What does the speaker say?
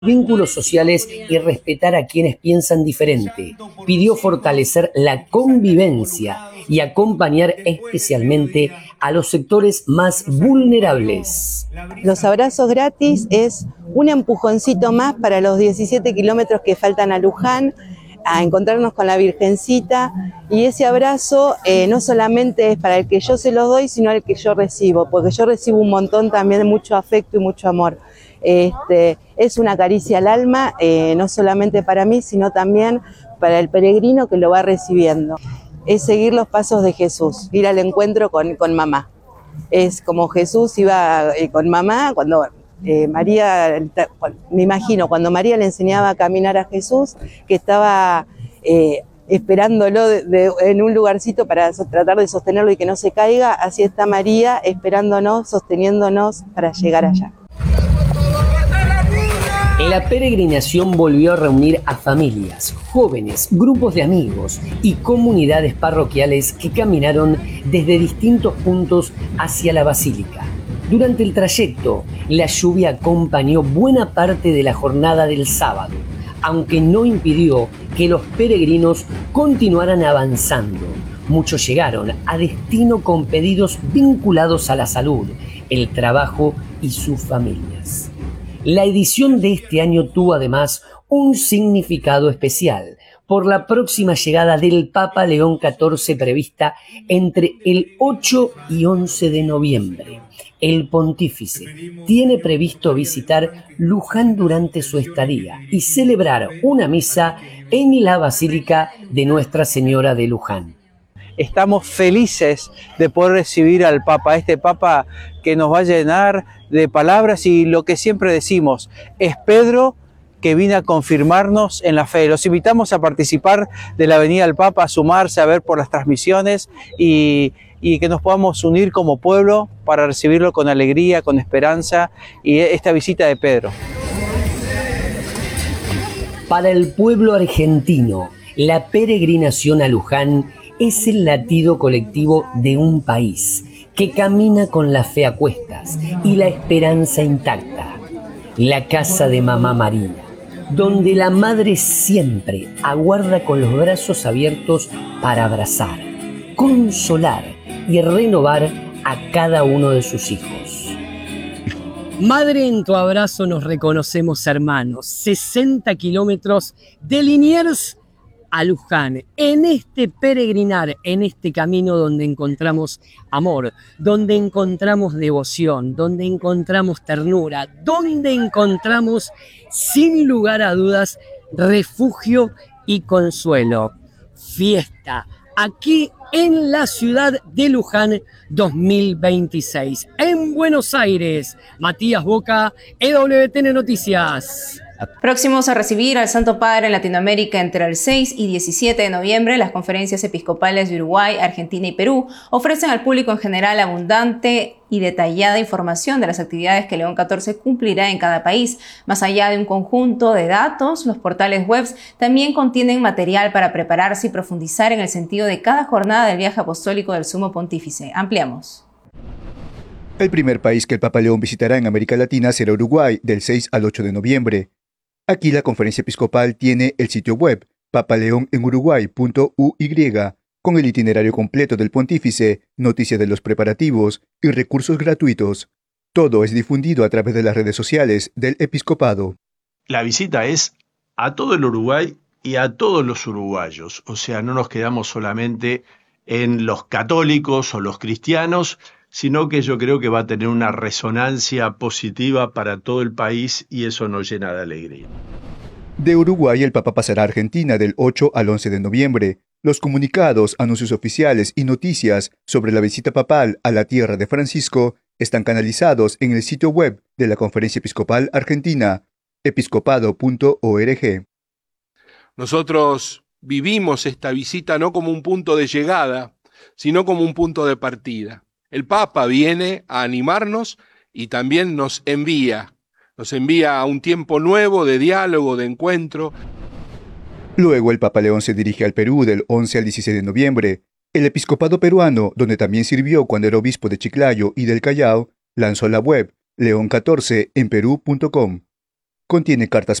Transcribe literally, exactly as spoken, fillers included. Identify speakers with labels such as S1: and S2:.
S1: vínculos sociales y respetar a quienes piensan diferente. Pidió fortalecer la convivencia y acompañar especialmente a los sectores más vulnerables.
S2: Los abrazos gratis es un empujoncito más para los diecisiete kilómetros que faltan a Luján, a encontrarnos con la Virgencita, y ese abrazo eh, no solamente es para el que yo se los doy, sino el que yo recibo, porque yo recibo un montón también de mucho afecto y mucho amor. Este, es una caricia al alma, eh, no solamente para mí, sino también para el peregrino que lo va recibiendo. Es seguir los pasos de Jesús, ir al encuentro con, con mamá. Es como Jesús iba eh, con mamá, cuando eh, María, me imagino, cuando María le enseñaba a caminar a Jesús, que estaba eh, esperándolo de, de, en un lugarcito para so, tratar de sostenerlo y que no se caiga, así está María esperándonos, sosteniéndonos para llegar allá.
S1: La peregrinación volvió a reunir a familias, jóvenes, grupos de amigos y comunidades parroquiales que caminaron desde distintos puntos hacia la basílica. Durante el trayecto, la lluvia acompañó buena parte de la jornada del sábado, aunque no impidió que los peregrinos continuaran avanzando. Muchos llegaron a destino con pedidos vinculados a la salud, el trabajo y sus familias. La edición de este año tuvo además un significado especial por la próxima llegada del Papa León catorce prevista entre el ocho y once de noviembre. El pontífice tiene previsto visitar Luján durante su estadía y celebrar una misa en la Basílica de Nuestra Señora de Luján.
S3: Estamos felices de poder recibir al Papa, este Papa que nos va a llenar de palabras y lo que siempre decimos, es Pedro que vino a confirmarnos en la fe. Los invitamos a participar de la venida del Papa, a sumarse, a ver por las transmisiones y, y que nos podamos unir como pueblo para recibirlo con alegría, con esperanza y esta visita de Pedro.
S1: Para el pueblo argentino, la peregrinación a Luján es el latido colectivo de un país que camina con la fe a cuestas y la esperanza intacta. La casa de Mamá María, donde la madre siempre aguarda con los brazos abiertos para abrazar, consolar y renovar a cada uno de sus hijos. Madre, en tu abrazo nos reconocemos hermanos. sesenta kilómetros de Liniers a Luján, en este peregrinar, en este camino donde encontramos amor, donde encontramos devoción, donde encontramos ternura, donde encontramos, sin lugar a dudas, refugio y consuelo. Fiesta, aquí en la ciudad de Luján dos mil veintiséis. En Buenos Aires, Matías Boca, E W T N Noticias.
S4: Próximos a recibir al Santo Padre en Latinoamérica entre el seis y diecisiete de noviembre, las conferencias episcopales de Uruguay, Argentina y Perú ofrecen al público en general abundante y detallada información de las actividades que León catorce cumplirá en cada país. Más allá de un conjunto de datos, los portales web también contienen material para prepararse y profundizar en el sentido de cada jornada del viaje apostólico del Sumo Pontífice. Ampliamos.
S5: El primer país que el Papa León visitará en América Latina será Uruguay, del seis al ocho de noviembre. Aquí la conferencia episcopal tiene el sitio web papaleonenuruguay punto u y con el itinerario completo del pontífice, noticias de los preparativos y recursos gratuitos. Todo es difundido a través de las redes sociales del episcopado.
S6: La visita es a todo el Uruguay y a todos los uruguayos, o sea, no nos quedamos solamente en los católicos o los cristianos, sino que yo creo que va a tener una resonancia positiva para todo el país y eso nos llena de alegría.
S5: De Uruguay, el Papa pasará a Argentina del ocho al once de noviembre. Los comunicados, anuncios oficiales y noticias sobre la visita papal a la tierra de Francisco están canalizados en el sitio web de la Conferencia Episcopal Argentina, episcopado punto org.
S7: Nosotros vivimos esta visita no como un punto de llegada, sino como un punto de partida. El Papa viene a animarnos y también nos envía, nos envía a un tiempo nuevo de diálogo, de encuentro.
S5: Luego el Papa León se dirige al Perú del once al dieciséis de noviembre. El episcopado peruano, donde también sirvió cuando era obispo de Chiclayo y del Callao, lanzó la web león catorce en perú punto com. Contiene cartas